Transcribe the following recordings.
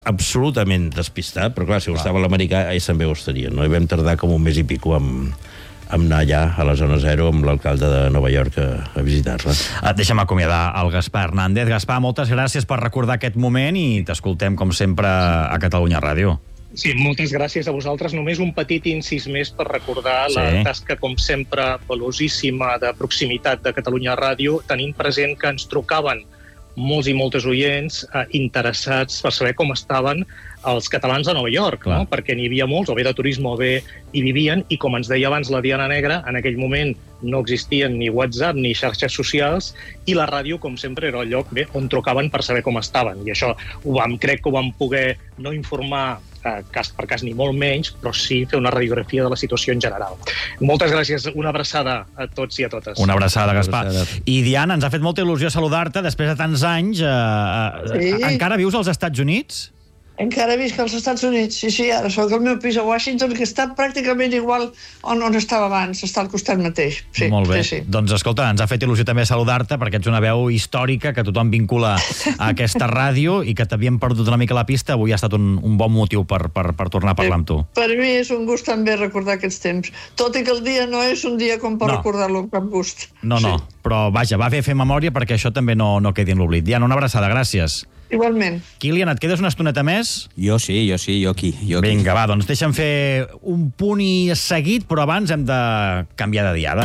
absolutament despistat, però clar, si ho estava l'americà, ells també ho estarien, no? I vam tardar com un mes i pico amb anar allà, a la zona zero, amb l'alcalde de Nova York a visitar-la. Deixa'm acomiadar el Gaspar Hernández. Gaspar, moltes gràcies per recordar aquest moment i t'escoltem, com sempre, a Catalunya Ràdio. Sí, moltes gràcies a vosaltres. Només un petit incís més per recordar la tasca, com sempre, valuosíssima de proximitat de Catalunya Ràdio, tenint present que ens trucaven molts i moltes oients interessats per saber com estaven els catalans de Nova York, no? Perquè n'hi havia molts, o bé de turisme o bé hi vivien, i com ens deia abans la Diana Negra, en aquell moment no existien ni WhatsApp ni xarxes socials, i la ràdio, com sempre, era el lloc on trucaven per saber com estaven. I això crec que ho vam poder no informar cas per cas ni molt menys, però sí fer una radiografia de la situació en general. Moltes gràcies, una abraçada a tots i a totes. Una abraçada, Gaspar. I Diana, ens ha fet molta il·lusió saludar-te després de tants anys. Encara vius als Estats Units? Encara visc als Estats Units, sí, ara soc al meu pis a Washington, que està pràcticament igual on estava abans, està al costat mateix. Sí, molt bé. Sí. Doncs escolta, ens ha fet il·lusió també saludar-te, perquè ets una veu històrica que tothom vincula a aquesta ràdio i que t'havíem perdut una mica la pista. Avui ha estat un bon motiu per tornar a parlar amb tu. Per mi és un gust també recordar aquests temps, tot i que el dia no és un dia com per recordar-lo amb cap gust. No, però vaja, va bé fer memòria perquè això també no quedi en l'oblit. Diana, una abraçada, gràcies. Igualment. Kilian, et quedes una estoneta més? Jo aquí. Vinga, va, doncs deixa'm fer un punt i seguit, però abans hem de canviar de diada.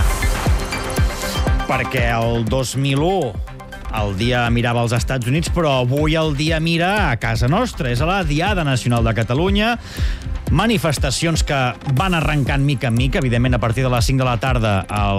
Perquè el 2001 el dia mirava als Estats Units, però avui el dia mira a casa nostra. És a la Diada Nacional de Catalunya. Manifestacions que van arrencant mica en mica. Evidentment, a partir de les 5 de la tarda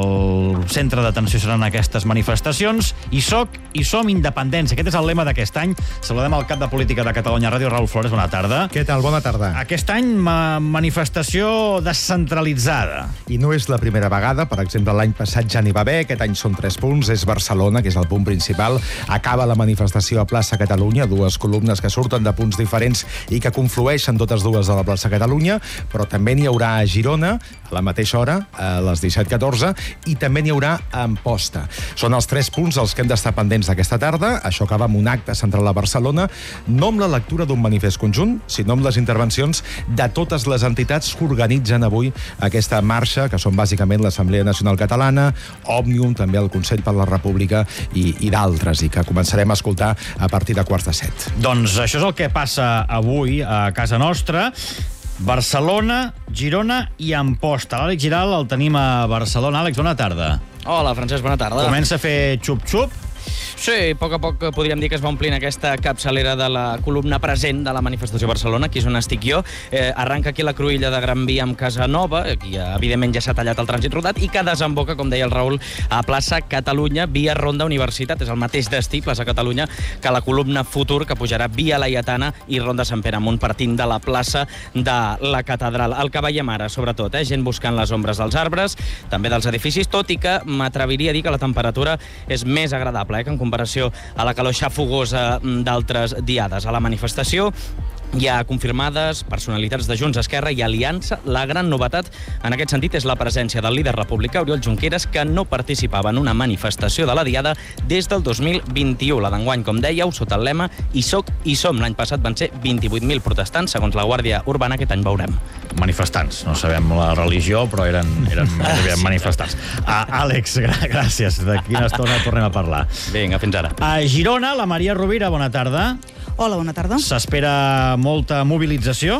al centre d'atenció seran aquestes manifestacions. I som independents. Aquest és el lema d'aquest any. Saludem el cap de política de Catalunya Ràdio, Raül Flores. Bona tarda. Què tal? Bona tarda. Aquest any, manifestació descentralitzada. I no és la primera vegada. Per exemple, l'any passat ja n'hi va haver. Aquest any són 3 punts. És Barcelona, que és el punt principal. Acaba la manifestació a plaça Catalunya. 2 columnes que surten de punts diferents i que conflueixen totes dues a la plaça Catalunya, però també n'hi haurà a Girona a la mateixa hora, a les 17:14, i també n'hi haurà a Amposta. Són els 3 punts als que hem d'estar pendents d'aquesta tarda. Això acaba amb un acte central a Barcelona, no amb la lectura d'un manifest conjunt, sinó amb les intervencions de totes les entitats que organitzen avui aquesta marxa, que són bàsicament l'Assemblea Nacional Catalana, Òmnium, també el Consell per la República i d'altres, i que començarem a escoltar a partir de 6:45. Doncs això és el que passa avui a casa nostra. Barcelona, Girona i Amposta. L'Àlex Giral el tenim a Barcelona. Àlex, bona tarda. Hola, Francesc, bona tarda. Comença a fer xup-xup. Sí, a poc podríem dir que es va omplint aquesta capçalera de la columna present de la manifestació a Barcelona, aquí és on estic jo. Arranca aquí la cruïlla de Gran Via amb Casa Nova, aquí evidentment ja s'ha tallat el trànsit rodat, i que desemboca, com deia el Raül, a plaça Catalunya, via Ronda Universitat. És el mateix destí, plaça Catalunya, que la columna Futur, que pujarà via Laietana i Ronda Sant Pere Amunt, partint de la plaça de la Catedral. El que veiem ara, sobretot, gent buscant les ombres dels arbres, també dels edificis, tot i que m'atreviria a dir que la temperatura és més agradable, que en comparació a la calor xafogosa d'altres diades. A la manifestació hi ha confirmades personalitats de Junts, Esquerra i Aliança. La gran novetat en aquest sentit és la presència del líder republicà Oriol Junqueras, que no participava en una manifestació de la Diada des del 2021. La d'enguany, com dèieu, sota el lema "Hi soc, hi som". L'any passat van ser 28.000 protestants, segons la Guàrdia Urbana. Aquest any veurem. Manifestants, no sabem la religió, però eren manifestants. Àlex, gràcies. D'aquí una estona tornem a parlar. Vinga, fins ara. A Girona, la Maria Rovira, bona tarda. Hola, bona tarda. S'espera molta mobilització?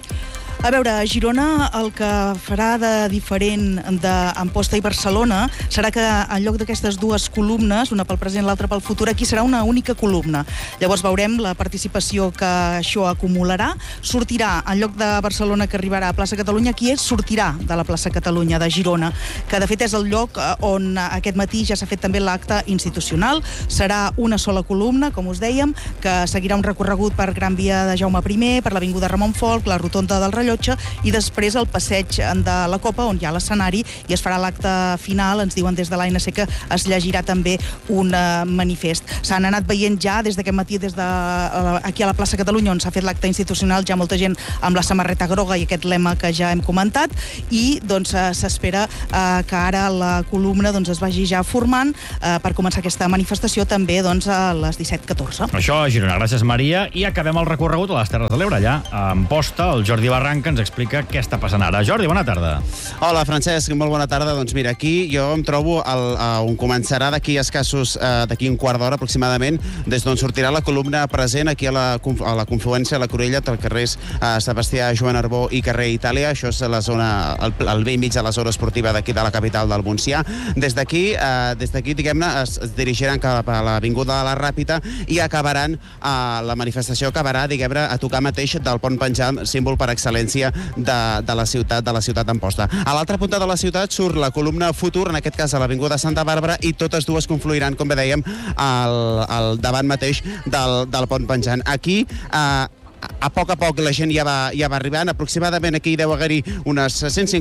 A veure, a Girona el que farà de diferent d'Amposta i Barcelona serà que en lloc d'aquestes 2 columnes, una pel present i l'altra pel futur, aquí serà una única columna. Llavors veurem la participació que això acumularà. Sortirà, en lloc de Barcelona que arribarà a plaça Catalunya, aquí sortirà de la plaça Catalunya, de Girona, que de fet és el lloc on aquest matí ja s'ha fet també l'acte institucional. Serà una sola columna, com us dèiem, que seguirà un recorregut per Gran Via de Jaume I, per l'Avinguda Ramon Folc, la Rotonda del Rellotge, i després el passeig de la Copa, on hi ha l'escenari, i es farà l'acte final. Ens diuen des de l'ANC que es llegirà també un manifest. s'han anat veient ja des d'aquest matí, des aquí a la plaça Catalunya, on s'ha fet l'acte institucional, ja molta gent amb la samarreta groga i aquest lema que ja hem comentat, i doncs s'espera que ara la columna es vagi ja formant per començar aquesta manifestació també a les 17:14. Això a Girona. Gràcies, Maria. I acabem el recorregut a les Terres de l'Ebre. Allà, a Amposta, el Jordi Barranca ens explica què està passant ara. Jordi, bona tarda. Hola, Francesc, molt bona tarda. Doncs mira, aquí jo em trobo on començarà d'aquí un quart d'hora aproximadament, des d'on sortirà la columna present aquí a la confluència de la Cruïlla, del carrer Sebastià Joan Arbó i carrer Itàlia. Això és la zona, al vell mig de la zona esportiva d'aquí de la capital del Montsià. Des d'aquí, diguem-ne, es dirigiran cap a l'avinguda de la Ràpita i acabaran, la manifestació acabarà, diguem-ne, a tocar mateix del pont penjant, símbol per excel·lència de la ciutat d'Amposta. A l'altra punta de la ciutat surt la columna Futur, en aquest cas a l'avinguda Santa Bàrbara, i totes dues confluiran, com bé dèiem, al davant mateix del pont penjant. Aquí, a poc la gent ja va arribant. Aproximadament aquí deu haver-hi unes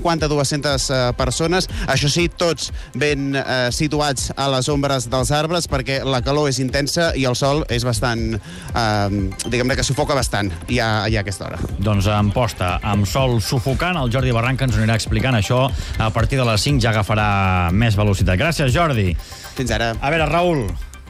150-200 persones. Això sí, tots ben situats a les ombres dels arbres, perquè la calor és intensa i el sol és bastant, diguem-ne que sufoca bastant ja a aquesta hora. Doncs a Amposta, amb sol sufocant, el Jordi Barranca ens anirà explicant això. A partir de les 5 ja agafarà més velocitat. Gràcies, Jordi. Fins ara. A veure, Raül,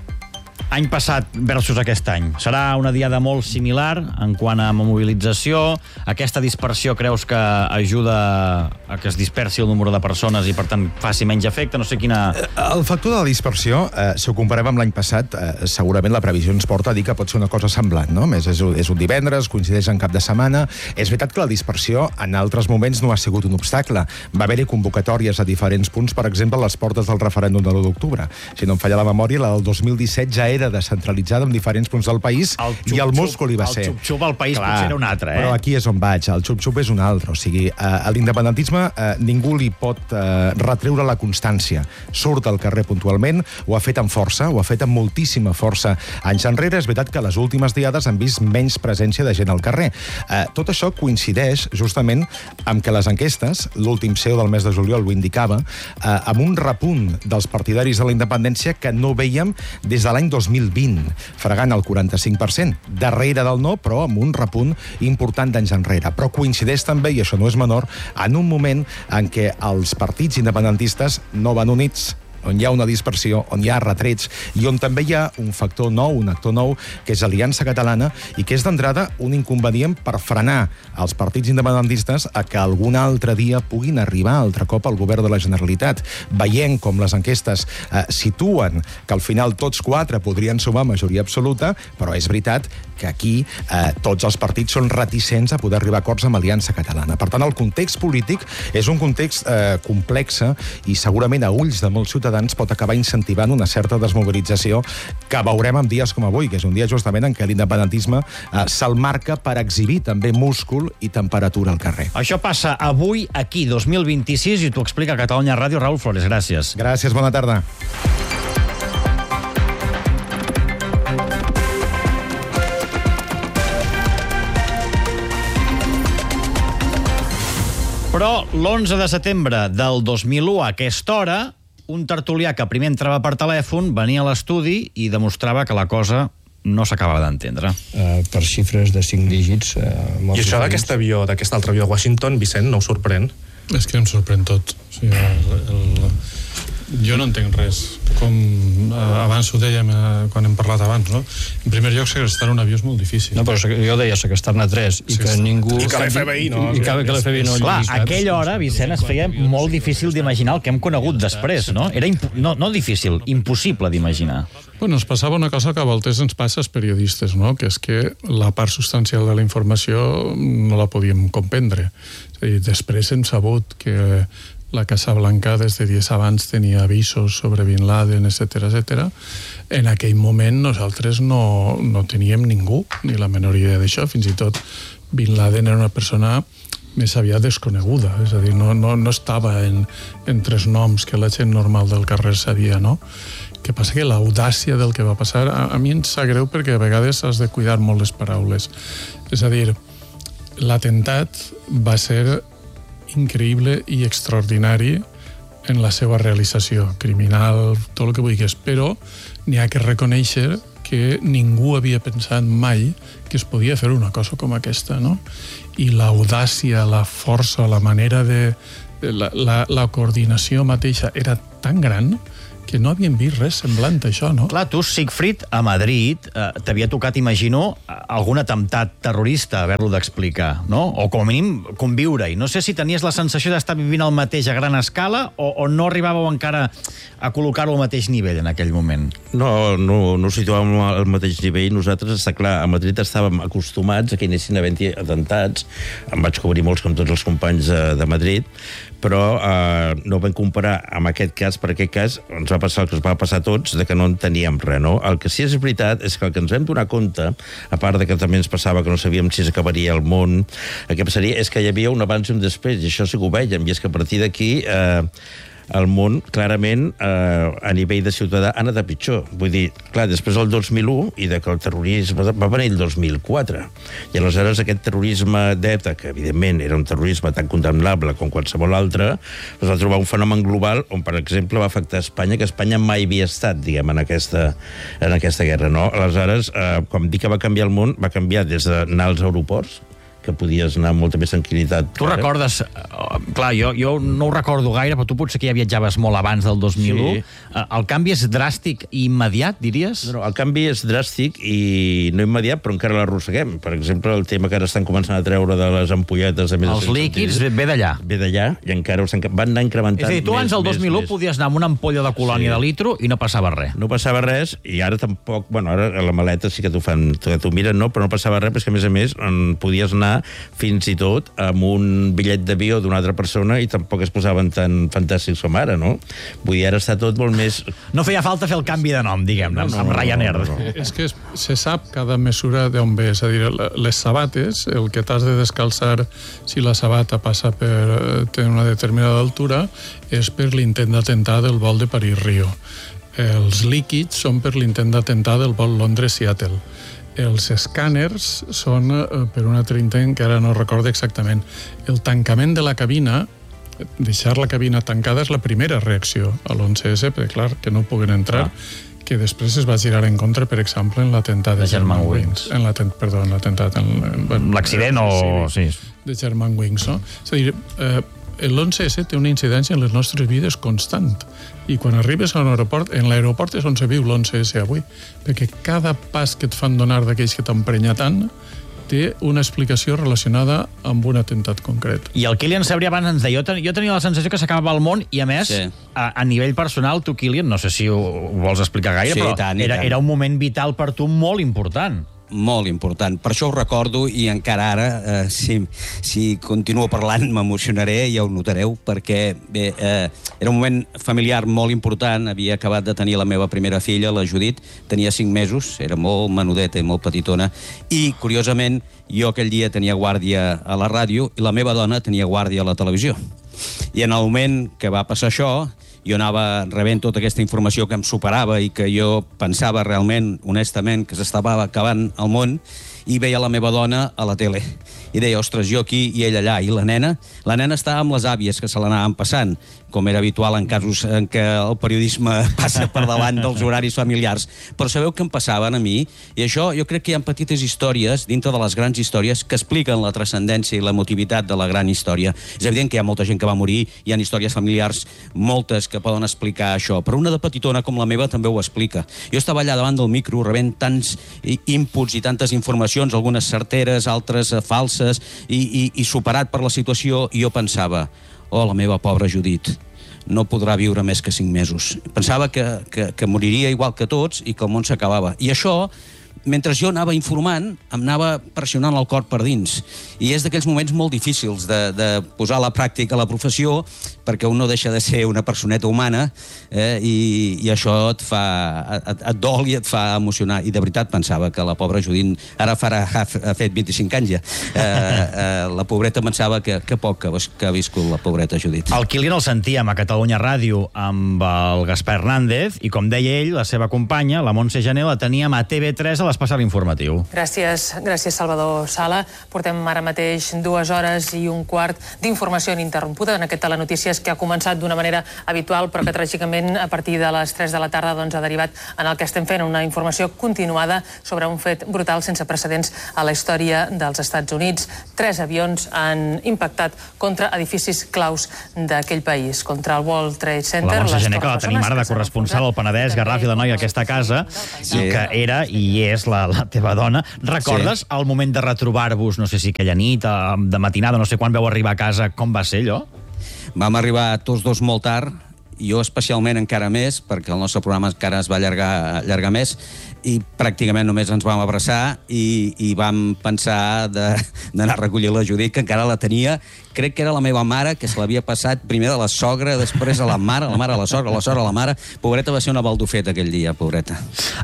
any passat versus aquest any. Serà una diada molt similar en quant a mobilització. Aquesta dispersió creus que ajuda a que es dispersi el número de persones i, per tant, faci menys efecte? No sé quina... El factor de la dispersió, si ho comparem amb l'any passat, segurament la previsió ens porta a dir que pot ser una cosa semblant, no? És un divendres, coincideix en cap de setmana. És veritat que la dispersió en altres moments no ha sigut un obstacle. Va haver-hi convocatòries a diferents punts, per exemple, a les portes del referèndum de l'1 d'octubre. Si no em falla la memòria, la del 2017 ja era descentralitzada en diferents punts del país i el múscul hi va ser. El xup-xup al país potser era un altre, Però aquí és on vaig. El xup-xup és un altre. O sigui, a l'independentisme ningú li pot retreure la constància. Surt al carrer puntualment, ho ha fet amb força, ho ha fet amb moltíssima força. Anys enrere, és veritat que les últimes diades han vist menys presència de gent al carrer. Tot això coincideix justament amb que les enquestes, l'últim CEO del mes de juliol ho indicava, amb un repunt dels partidaris de la independència que no veiem des de l'any 2020, fregant el 45%, darrere del no, però amb un repunt important d'anys enrere. Però coincideix també, i això no és menor, en un moment en què els partits independentistes no van units, on hi ha una dispersió, on hi ha retrets i on també hi ha un factor nou, un actor nou, que és Aliança Catalana i que és d'entrada un inconvenient per frenar els partits independentistes a que algun altre dia puguin arribar altre cop al govern de la Generalitat. Veient com les enquestes situen que al final tots 4 podrien sumar majoria absoluta, però és veritat que aquí tots els partits són reticents a poder arribar a acords amb Aliança Catalana. Per tant, el context polític és un context complex i segurament a ulls de molts ciutadans pot acabar incentivant una certa desmobilització que veurem en dies com avui, que és un dia justament en què l'independentisme se'l marca per exhibir també múscul i temperatura al carrer. Això passa avui, aquí, 2026, i t'ho explica Catalunya Ràdio. Raül Flores, gràcies. Gràcies, bona tarda. Però l'11 de setembre del 2001, a aquesta hora, un tertulià que primer entrava per telèfon venia a l'estudi i demostrava que la cosa no s'acabava d'entendre. Per xifres de 5 dígits. I això d'aquest avió, d'aquest altre avió a Washington, Vicent, no us sorprèn? És que em sorprèn tot. O sigui, jo no entenc res. Com abans ho dèiem quan hem parlat abans, no? En primer lloc, segrestar un avió és molt difícil. No, però jo deia segrestar-ne 3 i que ningú... I que l'FBI no... I que l'FBI no... Clar, a aquella hora, Vicent, es feia molt difícil d'imaginar el que hem conegut després, no? Era no difícil, impossible d'imaginar. Bueno, ens passava una cosa que a voltes ens passa als periodistes, no? Que és que la part substancial de la informació no la podíem comprendre. És a dir, després hem sabut que la Casa Blanca des de dies abans tenia avisos sobre Bin Laden, etc. En aquell moment nosaltres no teníem ningú, ni la menor idea d'això. Fins i tot Bin Laden era una persona més aviat desconeguda, és a dir, no estava entre els noms que la gent normal del carrer sabia, no? Que passa que l'audàcia del que va passar a mi em sap greu perquè a vegades has de cuidar molt les paraules. És a dir, l'atemptat va ser increïble i extraordinari en la seva realització, criminal, tot el que vulguis, però n'hi ha que reconèixer que ningú havia pensat mai que es podia fer una cosa com aquesta, no? I l'audàcia, la força, la manera de... La coordinació mateixa era tan gran que no havíem vist res semblant a això, no? Clar, tu, Siegfried, a Madrid, t'havia tocat, imagino, algun atemptat terrorista, haver-lo d'explicar, no? O, com a mínim, conviure-hi. No sé si tenies la sensació d'estar vivint el mateix a gran escala o no arribàveu encara a col·locar-ho al mateix nivell en aquell moment. No situàvem al mateix nivell. Nosaltres, està clar, a Madrid estàvem acostumats a que inicien havent-hi atemptats. Em vaig cobrir molts, com tots els companys de Madrid, però no vam comparar amb aquest cas, per aquest cas ens va passar el que ens va passar a tots, de que no en teníem res, no? El que sí és veritat és que el que ens vam donar compte, a part de que també ens passava que no sabíem si s'acabaria el món, el que passaria és que hi havia un abans i un després, i això sí que ho vèiem, i és que a partir d'aquí el món, clarament, a nivell de ciutadà, ha anat a pitjor. Vull dir, clar, després del 2001, i de que el terrorisme va venir el 2004, i aleshores aquest terrorisme d'ETA, que evidentment era un terrorisme tan condemnable com qualsevol altre, es va trobar un fenomen global on, per exemple, va afectar Espanya, que Espanya mai havia estat, diguem, en aquesta guerra, no? Aleshores, com dic que va canviar el món, va canviar des d'anar als aeroports, que podies anar amb molta més tranquil·litat. Tu recordes... Clar, jo no ho recordo gaire, però tu potser que ja viatjaves molt abans del 2001. Sí. El canvi és dràstic i immediat, diries? No, el canvi és dràstic i no immediat, però encara l'arrosseguem. Per exemple, el tema que ara estan començant a treure de les ampolletes de més... Els líquids ve d'allà. Ve d'allà, i encara van anar incrementant... És a dir, tu abans del 2001 podies anar amb una ampolla de colònia de litro i no passava res. No passava res, i ara tampoc... Bueno, ara a la maleta sí que t'ho fan, t'ho miren, no? Però no passava res, perquè a més podies anar fins i tot amb un bitllet d'avió d'una altra persona i tampoc es posaven tan fantàstics com ara, no? Vull dir, ara està tot molt més... No feia falta fer el canvi de nom, diguem-ne, amb Ryanair. És que se sap cada mesura d'on ve, és a dir, les sabates, el que t'has de descalçar si la sabata passa per tenir una determinada altura, és per l'intent d'atemptar del vol de París-Rio. Els líquids són per l'intent d'atemptar del vol Londres-Seattle. Els escàners són per un altre intent que ara no recordo exactament. El tancament de la cabina, deixar la cabina tancada és la primera reacció a l'11S, perquè clar, que no puguen entrar, que després es va girar en contra, per exemple, en l'atemptat de Germanwings. Perdó, en l'atemptat... L'accident o... Sí. De Germanwings, no? És a dir, l'11S té una incidència en les nostres vides constant. I quan arribes a un aeroport, en l'aeroport és on se viu l'11S avui, perquè cada pas que et fan donar d'aquells que t'emprenya tant té una explicació relacionada amb un atemptat concret. I el Kilian Sabri abans ens deia, jo tenia la sensació que s'acabava el món, i a més, a nivell personal, tu, Kilian, no sé si ho vols explicar gaire, però era un moment vital per tu molt important. Molt important. Per això ho recordo i encara ara, si continuo parlant, m'emocionaré, ja ho notareu, perquè bé, era un moment familiar molt important. Havia acabat de tenir la meva primera filla, la Judit, tenia 5 mesos, era molt menudeta i molt petitona, i, curiosament, jo aquell dia tenia guàrdia a la ràdio i la meva dona tenia guàrdia a la televisió. I en el moment que va passar això, jo anava rebent tota aquesta informació que em superava i que jo pensava realment, honestament, que s'estava acabant el món, i veia la meva dona a la tele. I deia, ostres, jo aquí i ell allà. I la nena estava amb les àvies que se l'anaven passant, com era habitual en casos en què el periodisme passa per davant dels horaris familiars. Però sabeu què em passaven a mi? I això, jo crec que hi ha petites històries, dintre de les grans històries, que expliquen la transcendència i l'emotivitat de la gran història. És evident que hi ha molta gent que va morir, hi ha històries familiars, moltes que poden explicar això, però una de petitona com la meva també ho explica. Jo estava allà davant del micro rebent tants inputs i tantes informacions, algunes certeres, altres falses, i superat per la situació, i jo pensava, oh, la meva pobra Judit, no podrà viure més que 5 mesos. Pensava que moriria igual que tots i que el món s'acabava. I això, mentre jo anava informant, em anava pressionant el cor per dins. I és d'aquells moments molt difícils de posar a la pràctica la professió, perquè un no deixa de ser una personeta humana, i això et dol i et fa emocionar. I de veritat pensava que la pobra Judit ara ha fet 25 anys ja. La pobreta pensava que poc que ha viscut la pobreta Judit. El Kilian el sentíem a Catalunya Ràdio amb el Gaspar Hernández, i com deia ell, la seva companya, la Montse Jané, la teníem a TV3 a l'Especial Informatiu. Gràcies, Salvador Sala. Portem ara mateix 2 hores i un quart d'informació ininterrompuda en aquest Telenotícies procés que ha començat d'una manera habitual, però que tràgicament a partir de les 3 de la tarda ha derivat en el que estem fent, una informació continuada sobre un fet brutal sense precedents a la història dels Estats Units. 3 avions han impactat contra edificis claus d'aquell país, contra el World Trade Center. La Montse Gené, que la tenim ara de corresponsal al Penedès, Garraf i la noia aquesta casa, i que era i és la teva dona. Recordes el moment de retrobar-vos, no sé si aquella nit, de matinada, no sé quan vau arribar a casa, com va ser allò? Vam arribar tots dos molt tard, jo especialment encara més, perquè el nostre programa encara es va allargar més, i pràcticament només ens vam abraçar i vam pensar d'anar a recollir la Judit, que encara la tenia. Crec que era la meva mare, que se l'havia passat primer de la sogra, després a la mare a la sogra, a la mare. Pobreta, va ser una baldufeta aquell dia, pobreta.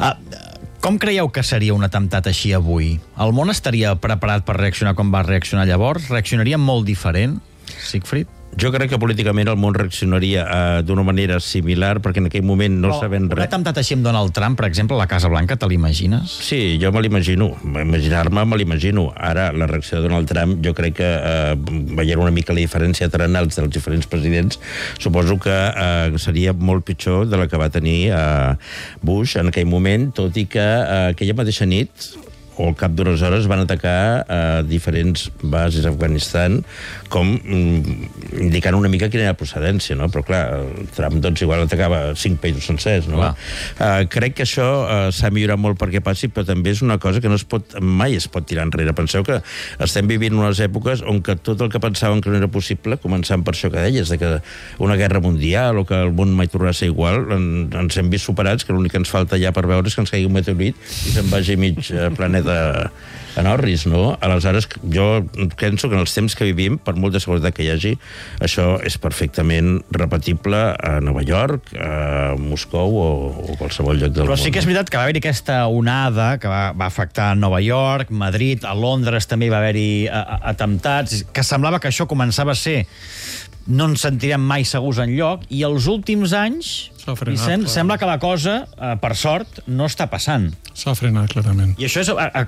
Com creieu que seria un atemptat així avui? El món estaria preparat per reaccionar com va reaccionar llavors? Reaccionaria molt diferent, Siegfried? Jo crec que políticament el món reaccionaria d'una manera similar, perquè en aquell moment no sabem res. Un atemptat així amb Donald Trump, per exemple, a la Casa Blanca, te l'imagines? Sí, jo me l'imagino. Imaginar-me, me l'imagino. Ara, la reacció de Donald Trump, jo crec que veient una mica la diferència terrenals dels diferents presidents, suposo que seria molt pitjor de la que va tenir Bush en aquell moment, tot i que aquella mateixa nit, o al cap d'unes hores, van atacar diferents bases a Afganistan, com indicant una mica quina era la procedència, no? Però clar, Trump doncs igual atacava 5 països sencers, no? Crec que això s'ha millorat molt perquè passi, però també és una cosa que mai es pot tirar enrere. Penseu que estem vivint unes èpoques on que tot el que pensàvem que no era possible, començant per això que deies, de que una guerra mundial o que el món mai tornarà a ser igual, ens hem vist superats, que l'únic que ens falta ja per veure és que ens caigui un meteorit i se'n vagi mig planeta a Norris, no? Aleshores, jo penso que en els temps que vivim, per molta seguretat que hi hagi, això és perfectament repetible a Nova York, a Moscou o qualsevol lloc del món. Però sí que és veritat que va haver-hi aquesta onada que va afectar Nova York, Madrid, a Londres també va haver-hi atemptats, que semblava que això començava a ser no ens sentirem mai segurs enlloc, i els últims anys, Vicent, sembla que la cosa, per sort, no està passant. S'ha frenat, clarament. I això és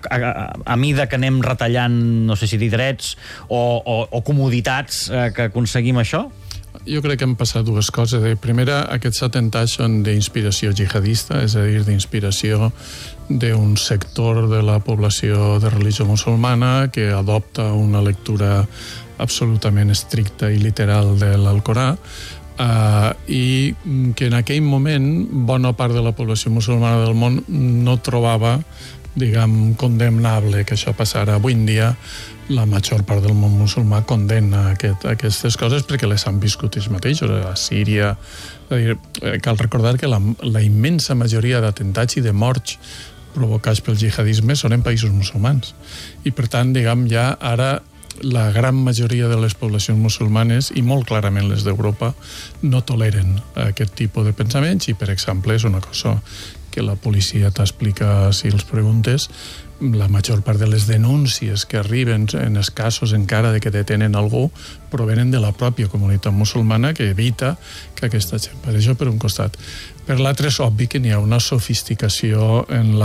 a mida que anem retallant, no sé si dir drets o comoditats que aconseguim això? Jo crec que han passat dues coses. Primera, aquests atemptats són d'inspiració jihadista, és a dir, d'inspiració d'un sector de la població de religió musulmana que adopta una lectura absolutament estricta i literal de l'Alcorà, i que en aquell moment bona part de la població musulmana del món no trobava, diguem, condemnable que això passara. Avui en dia la major part del món musulmà condemna aquestes coses perquè les han viscut ells mateixos. A Síria, cal recordar que la immensa majoria d'atemptats i de morts provocats pel jihadisme són en països musulmans. I per tant, diguem, ja ara la gran majoria de les poblacions musulmanes, i molt clarament les d'Europa, no toleren aquest tipus de pensaments, i, per exemple, és una cosa que la policia t'explica si els preguntes, la major part de les denúncies que arriben en els casos encara de que detenen algú provenen de la pròpia comunitat musulmana, que evita que aquesta gent... Per això, per un costat. Per l'altre, és obvi que n'hi ha una sofisticació en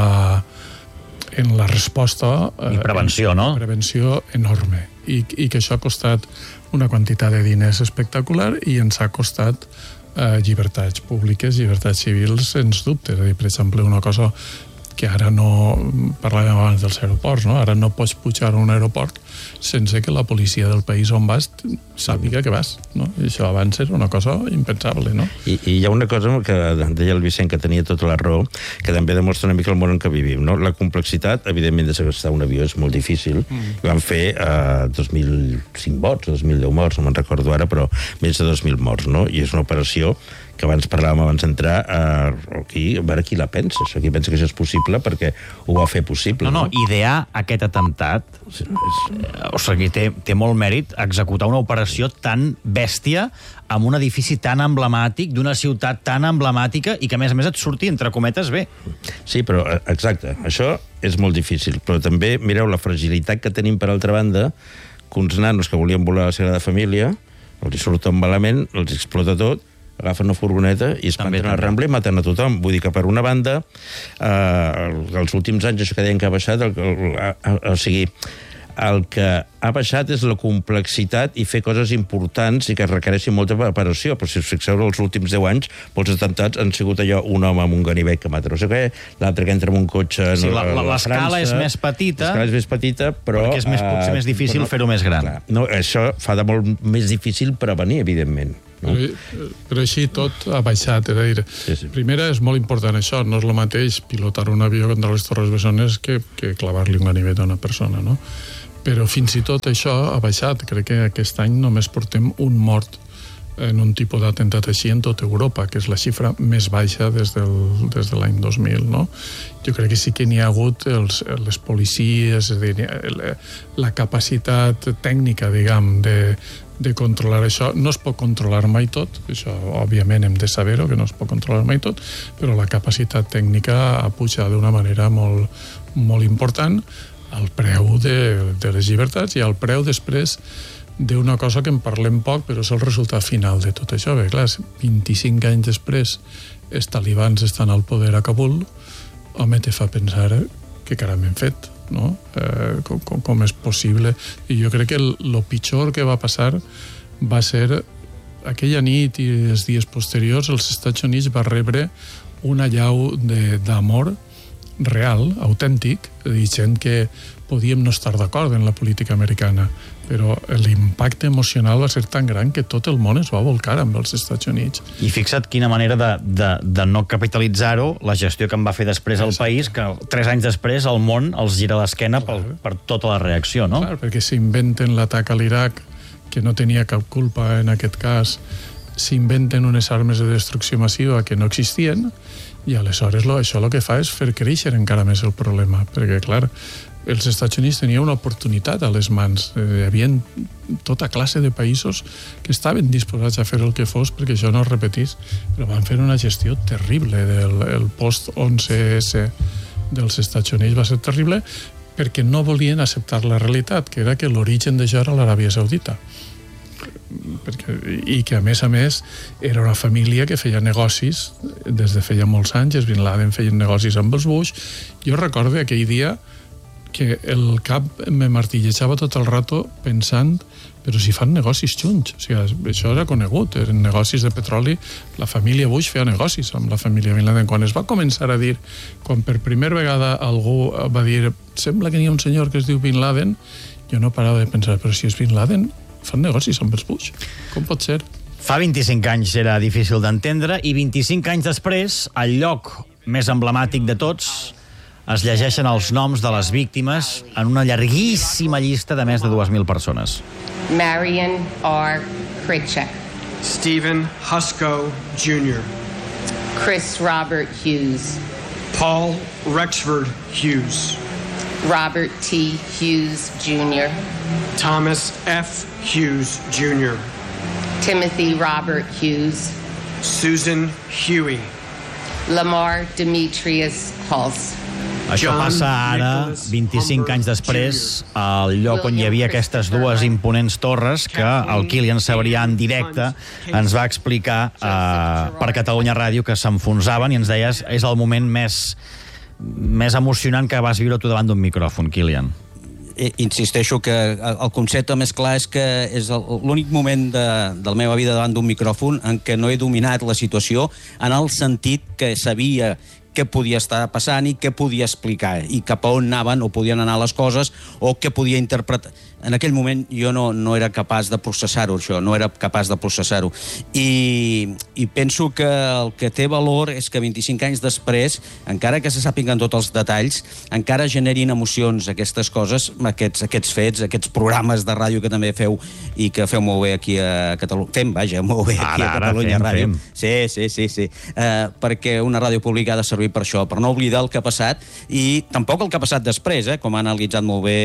la resposta... I prevenció, no? Prevenció enorme. I que això ha costat una quantitat de diners espectacular i ens ha costat llibertats públiques, llibertats civils, sens dubte. És a dir, per exemple, una cosa que ara no... Parlàvem abans dels aeroports, no? Ara no pots pujar a un aeroport sense que la policia del país on vas sàpiga que vas, no? I això abans era una cosa impensable, no? I hi ha una cosa que deia el Vicent, que tenia tota la raó, que també demostra una mica el món en què vivim, no? La complexitat, evidentment, de segrestar un avió és molt difícil. Van fer 2.005 morts, 2.010 morts, no me'n recordo ara, però més de 2.000 morts, no? I és una operació que abans parlàvem abans d'entrar aquí, a veure qui la pensa. Qui pensa que això és possible perquè ho va fer possible. No, idear aquest atemptat, o sigui, té molt mèrit executar una operació tan bèstia amb un edifici tan emblemàtic, d'una ciutat tan emblemàtica i que, a més et surti, entre cometes, bé. Sí, però, exacte, això és molt difícil, però també, mireu, la fragilitat que tenim, per altra banda, que uns nanos que volien volar a la Sagrada Família, els surt tot malament, els explota tot, agafen una furgoneta i es planten a Rambla i maten a tothom. Vull dir que, per una banda, els últims anys, això que deien que ha baixat, o sigui, El que ha baixat és la complexitat i fer coses importants i que requereixin molta preparació. Però si us fixeu, els últims 10 anys, pels atemptats han sigut allò, un home amb un ganivet que mata no sé què, l'altre que entra en un cotxe sí, l'escala és més petita. L'escala és més petita, però... Perquè és potser més difícil fer-ho més gran. Clar, no, això fa de molt més difícil prevenir, evidentment. No? Però així tot ha baixat, és a dir, primera és molt important això, no és el mateix pilotar un avió contra les Torres Bessones que clavar-li un ganivet a una persona, no? Però fins i tot això ha baixat. Crec que aquest any només portem un mort en un tipus d'atemptat així en tota Europa, que és la xifra més baixa des de l'any 2000, no? Jo crec que sí que n'hi ha hagut les policies, és a dir, la capacitat tècnica, diguem, de controlar això. No es pot controlar mai tot, això òbviament hem de saber-ho, que no es pot controlar mai tot, però la capacitat tècnica ha pujat d'una manera molt, molt important al preu de les llibertats i al preu després d'una cosa que en parlem poc, però és el resultat final de tot això. Bé, clar, 25 anys després els talibans estan al poder a Kabul, home, te fa pensar què caram hem fet, no? Com és possible? I jo crec que el pitjor que va passar va ser aquella nit i els dies posteriors els Estats Units va rebre una llau d'amor real, autèntic, gent que podíem no estar d'acord en la política americana, però l'impacte emocional va ser tan gran que tot el món es va volcar amb els Estats Units. I fixa't quina manera de no capitalitzar-ho, la gestió que en va fer després el país, que 3 anys després el món els gira l'esquena per tota la reacció, no? Clar, perquè s'inventen l'atac a l'Iraq, que no tenia cap culpa en aquest cas, s'inventen unes armes de destrucció massiva que no existien, i aleshores això el que fa és fer créixer encara més el problema, perquè, clar, els Estats Units tenien una oportunitat a les mans. Hi havia tota classe de països que estaven disposats a fer el que fos perquè això no es repetís, però van fer una gestió terrible del post-11S dels Estats Units. Va ser terrible perquè no volien acceptar la realitat, que era que l'origen d'això era l'Aràbia Saudita. I que a més era una família que feia negocis des de feia molts anys. Els Bin Laden feien negocis amb els Bush. Jo recordo aquell dia que el cap me martillejava tot el rato pensant, però si fan negocis junts, o sigui, això era conegut, eren negocis de petroli, la família Bush feia negocis amb la família Bin Laden. Quan es va començar a dir, quan per primera vegada algú va dir, sembla que n'hi ha un senyor que es diu Bin Laden, jo no parava de pensar, però si és Bin Laden, fan negocis amb els Bush. Com pot ser? Fa 25 anys era difícil d'entendre i 25 anys després, al lloc més emblemàtic de tots, es llegeixen els noms de les víctimes en una llarguíssima llista de més de 2.000 persones. Marion R. Critchek. Stephen Husko Jr. Chris Robert Hughes. Paul Rexford Hughes. Robert T. Hughes Jr. Thomas F. Hughes Jr. Timothy Robert Hughes. Susan Huey. Lamar Demetrius Hulse. Això passa ara, 25 anys després, al lloc on hi havia aquestes dues imponents torres que el Kilian Sabrià en directe ens va explicar per Catalunya Ràdio que s'enfonsaven i ens deies és el moment més emocionant que vas viure tu davant d'un micròfon, Kilian. Insisteixo que el concepte més clar és que és l'únic moment de la meva vida davant d'un micròfon en què no he dominat la situació en el sentit que sabia què podia estar passant i què podia explicar i cap a on anaven o podien anar les coses o què podia interpretar. En aquell moment jo no era capaç de processar-ho, això, no era capaç de processar-ho. I penso que el que té valor és que 25 anys després, encara que se sàpiguen tots els detalls, encara generin emocions aquestes coses, aquests fets, aquests programes de ràdio que també feu i que feu molt bé aquí a Catalunya. Fem, vaja, molt bé aquí a Catalunya Ràdio. Sí. Perquè una ràdio pública ha de servir per això, per no oblidar el que ha passat i tampoc el que ha passat després, com han analitzat molt bé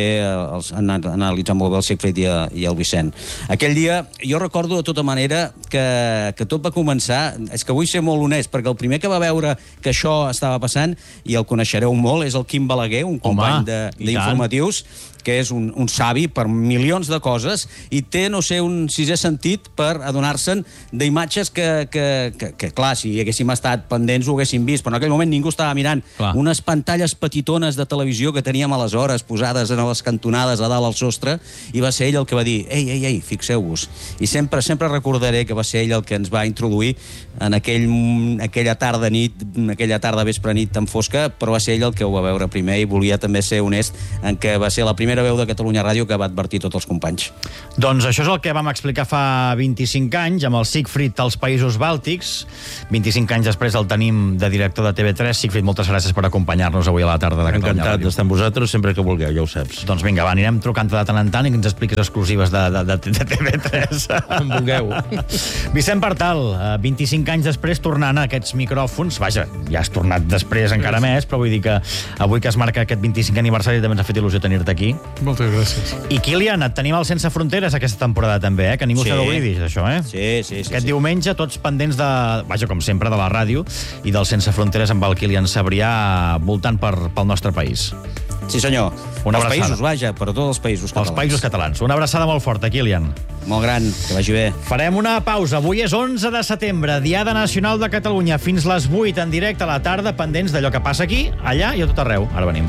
el Sigfrid i el Vicent. Aquell dia, jo recordo de tota manera que tot va començar, és que vull ser molt honest, perquè el primer que va veure que això estava passant, i el coneixereu molt, és el Quim Balaguer, un company d'informatius, que és un savi per milions de coses i té, no sé, un sisè sentit per adonar-se'n d'imatges que, clar, si haguéssim estat pendents ho haguéssim vist, però en aquell moment ningú estava mirant unes pantalles petitones de televisió que teníem aleshores posades en les cantonades a dalt al sostre, i va ser ell el que va dir ei, fixeu-vos. I sempre recordaré que va ser ell el que ens va introduir en aquella tarda vespre nit tan fosca, però va ser ell el que ho va veure primer, i volia també ser honest en que va ser la primera veu de Catalunya Ràdio que va advertir tots els companys. Doncs això és el que vam explicar fa 25 anys amb el Siegfried als Països Bàltics. 25 anys després el tenim de director de TV3. Siegfried, moltes gràcies per acompanyar-nos avui a la tarda de Catalunya Ràdio. Encantat d'estar amb vosaltres sempre que vulgueu, ja ho saps. Doncs vinga, va, anirem trucant de tant en tant i que ens expliquis exclusives de TV3. Com vulgueu. Vicent Partal, 25 anys després, tornant a aquests micròfons. Vaja, ja has tornat després encara més, però vull dir que avui que es marca aquest 25 aniversari també ens ha fet il·lusió tenir-te aquí. Moltes gràcies. I Kilian, et tenim al Sense Fronteres aquesta temporada també, que ningú s'ha d'oblidar, això, Sí. Aquest diumenge, tots pendents de, vaja, com sempre, de la ràdio i del Sense Fronteres amb el Kilian Sabrià voltant pel nostre país. Sí, senyor. Una els abraçada. països, vaja, per tots els països catalans. Els països catalans. Una abraçada molt forta, Kilian. Molt gran, que vagi bé. Farem una pausa. Avui és 11 de setembre, Diada Nacional de Catalunya. Fins les 8 en directe a la tarda, pendents d'allò que passa aquí, allà i a tot arreu. Ara venim.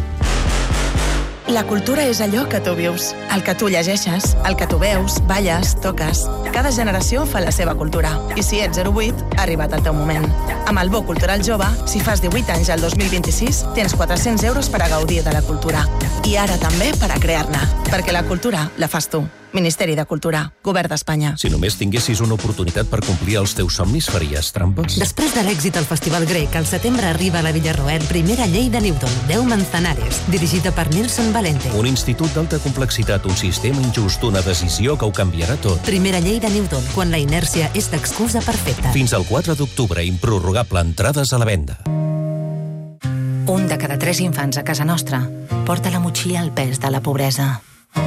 La cultura és allò que tu vius, el que tu llegeixes, el que tu veus, balles, toques. Cada generació fa la seva cultura. I si ets 08, ha arribat el teu moment. Amb el Bo Cultural Jove, si fas 18 anys al 2026, tens 400 euros per a gaudir de la cultura. I ara també per a crear-ne, perquè la cultura la fas tu. Ministeri de Cultura, Govern d'Espanya. Si només tinguessis una oportunitat per complir els teus somnis, faries trampes? Després de l'èxit al Festival Grec, al setembre arriba a la Villarroel primera llei de Newton, 10 Manzanares, dirigida per Nelson Valente. Un institut d'alta complexitat, un sistema injust, una decisió que ho canviarà tot. Primera llei de Newton, quan la inèrcia és d'excusa perfecta. Fins al 4 d'octubre, improrrogable, entrades a la venda. Un de cada 3 infants a casa nostra porta la motxilla al pes de la pobresa.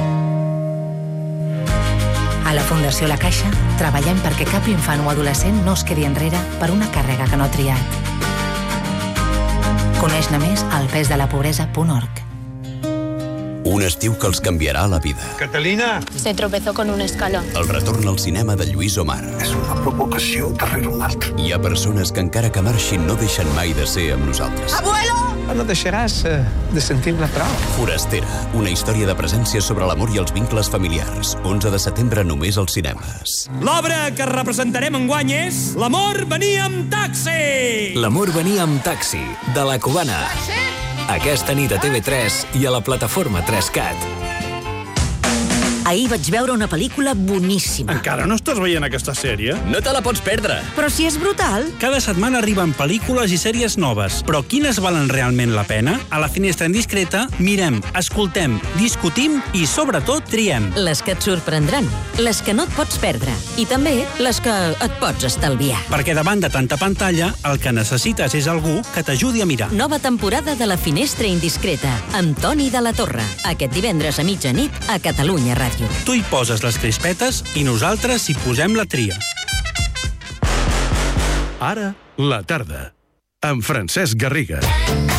A la Fundació La Caixa treballem perquè cap infant o adolescent no es quedi enrere per una càrrega que no ha triat. Coneix-ne més al pesdelapobresa.org. Un estiu que els canviarà la vida. Catalina! Se tropezó con un escalón. El retorn al cinema de Lluís Omar. És una provocació darrere una altra. Hi ha persones que encara que marxin no deixen mai de ser amb nosaltres. ¡Abuelo! No deixaràs de sentir-ne prou. Forastera, una història de presència sobre l'amor i els vincles familiars. 11 de setembre només als cinemes. L'obra que representarem enguany és L'amor venia amb taxi! L'amor venia amb taxi, de la Cubana. Aquesta nit a TV3 i a la plataforma 3Cat. Ahir vaig veure una pel·lícula boníssima. Encara no estàs veient aquesta sèrie? No te la pots perdre. Però si és brutal. Cada setmana arriben pel·lícules i sèries noves. Però quines valen realment la pena? A la Finestra Indiscreta mirem, escoltem, discutim i, sobretot, triem. Les que et sorprendran, les que no et pots perdre i també les que et pots estalviar. Perquè davant de tanta pantalla, el que necessites és algú que t'ajudi a mirar. Nova temporada de la Finestra Indiscreta amb Toni de la Torre. Aquest divendres a mitjanit a Catalunya Ràdio. Tu hi poses les crispetes i nosaltres hi posem la tria. Ara, la tarda, amb Francesc Garriga.